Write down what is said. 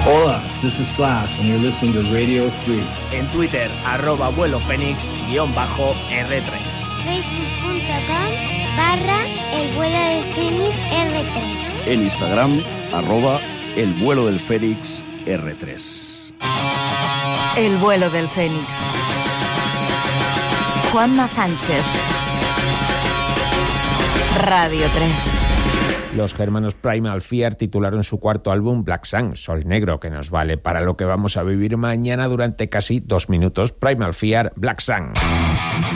Hola, this is Slash and you're listening to Radio 3. En Twitter, @vuelofenix_R3. Facebook.com/elvuelodelfenix_R3. En Instagram, @elvuelodelfenix_R3. El vuelo del Fénix. Juanma Sánchez. Radio 3. Los germanos Primal Fear titularon su cuarto álbum Black Sun, Sol Negro, que nos vale para lo que vamos a vivir mañana durante casi 2 minutos. Primal Fear, Black Sun.